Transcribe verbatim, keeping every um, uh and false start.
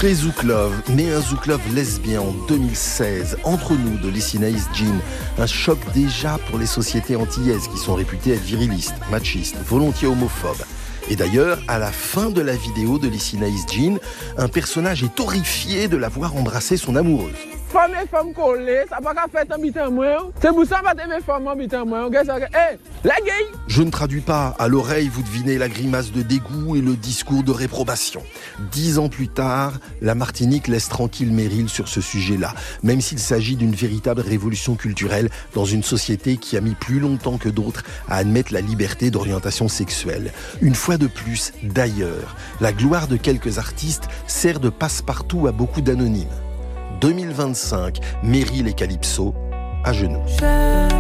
Après Zouk Love, né un Zouk Love lesbien en deux mille seize, Entre nous de Lycinaïs Jean, un choc déjà pour les sociétés antillaises qui sont réputées être virilistes, machistes, volontiers homophobes. Et d'ailleurs, à la fin de la vidéo de Lycinaïs Jean, un personnage est horrifié de la voir embrasser son amoureuse. Femme et femme collées, ça va pas faire un bitin moi. C'est pour ça que je vais faire un bitin moi. Eh, la gay. Je ne traduis pas. À l'oreille, vous devinez la grimace de dégoût et le discours de réprobation. Dix ans plus tard, la Martinique laisse tranquille Meryl sur ce sujet-là, même s'il s'agit d'une véritable révolution culturelle dans une société qui a mis plus longtemps que d'autres à admettre la liberté d'orientation sexuelle. Une fois de plus, d'ailleurs, la gloire de quelques artistes sert de passe-partout à beaucoup d'anonymes. deux mille vingt-cinq, Meryl et Calypso, à genoux.